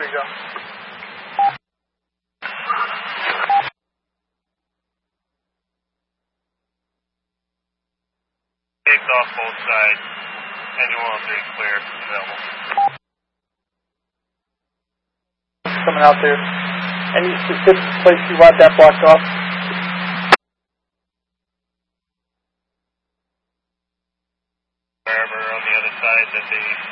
There you go. Takes off both sides. Engine 103 clear. Available. Coming out there. Any specific place you want that blocked off? Wherever on the other side that they